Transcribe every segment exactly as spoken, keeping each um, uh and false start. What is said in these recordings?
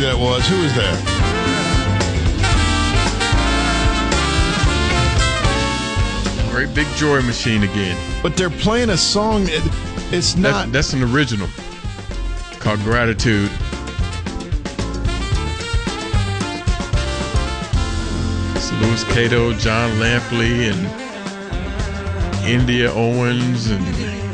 That was. Who is that? Great Big Joy Machine again. But they're playing a song. It, it's not. That's, that's an original called Gratitude. It's Louis Cato, John Lampley, and India Owens, and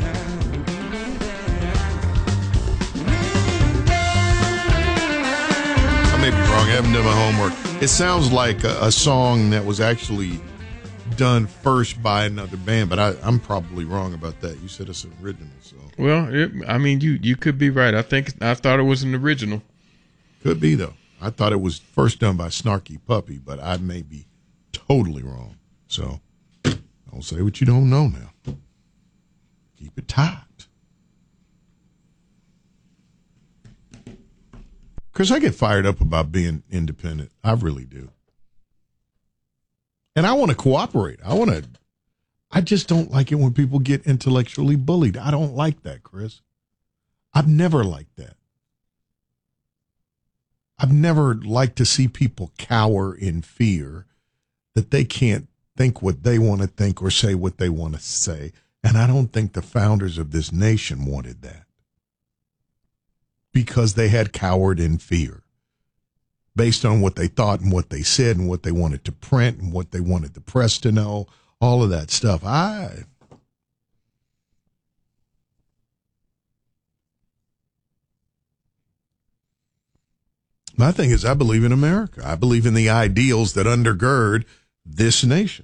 I may be wrong. I haven't done my homework. It sounds like a, a song that was actually done first by another band, but I, I'm probably wrong about that. You said it's an original, so well, it, I mean, you you could be right. I think I thought it was an original. Could be though. I thought it was first done by Snarky Puppy, but I may be totally wrong. So don't say what you don't know now. Keep it tight. Chris, I get fired up about being independent. I really do. And I want to cooperate. I want to, I just don't like it when people get intellectually bullied. I don't like that, Chris. I've never liked that. I've never liked to see people cower in fear that they can't think what they want to think or say what they want to say. And I don't think the founders of this nation wanted that, because they had cowered in fear based on what they thought and what they said and what they wanted to print and what they wanted the press to know, all of that stuff. I My thing is, I believe in America. I believe in the ideals that undergird this nation.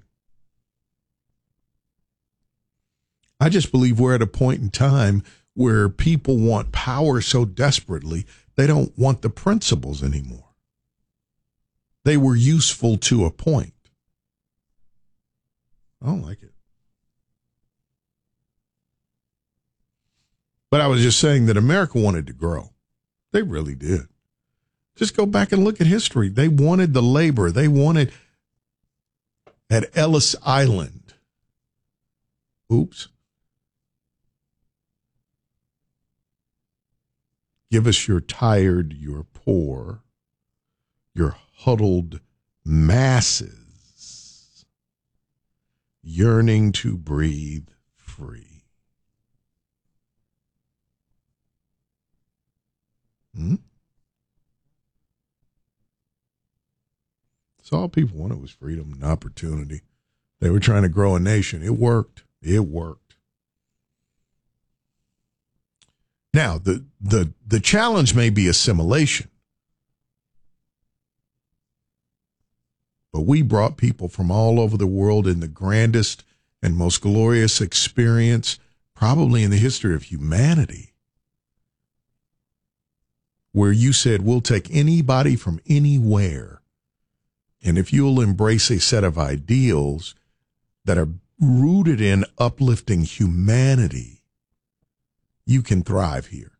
I just believe we're at a point in time where people want power so desperately, they don't want the principles anymore. They were useful to a point. I don't like it. But I was just saying that America wanted to grow. They really did. Just go back and look at history. They wanted the labor. They wanted at Ellis Island. Oops. Give us your tired, your poor, your huddled masses yearning to breathe free. Hmm? So all people wanted was freedom and opportunity. They were trying to grow a nation. It worked. It worked. Now, the, the, the challenge may be assimilation. But we brought people from all over the world in the grandest and most glorious experience, probably in the history of humanity, where you said, we'll take anybody from anywhere. And if you'll embrace a set of ideals that are rooted in uplifting humanity, you can thrive here.